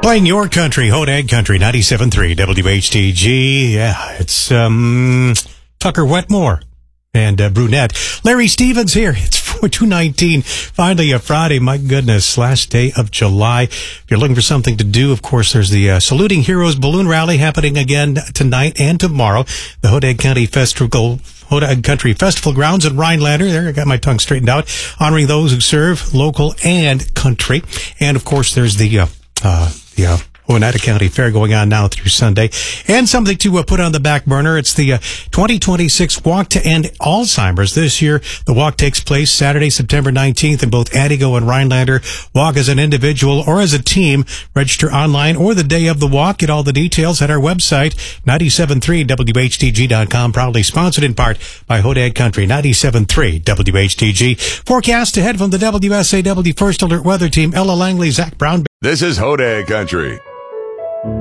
Playing your country, Hodag Country, 97.3 WHTG. Yeah, it's Tucker Wetmore and Brunette. Larry Stevens here. It's 2/19. Finally a Friday. My goodness, last day of July. If you're looking for something to do, of course, there's the Saluting Heroes Balloon Rally happening again tonight and tomorrow. The Hodag Country Festival grounds in Rhinelander. There, I got my tongue straightened out. Honoring those who serve local and country. And of course, there's the Oneida County Fair going on now through Sunday. And something to put on the back burner. It's the 2026 Walk to End Alzheimer's. This year, the walk takes place Saturday, September 19th in both Attigo and Rhinelander. Walk as an individual or as a team. Register online or the day of the walk. Get all the details at our website, 973WHTG.com. Proudly sponsored in part by Hodag Country, 97.3 WHTG. Forecast ahead from the WSAW First Alert Weather Team. Ella Langley, Zach Brown. This is Hodag Country.